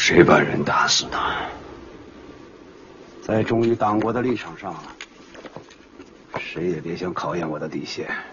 谁把人打死的？在忠于党国的立场上，谁也别想考验我的底线。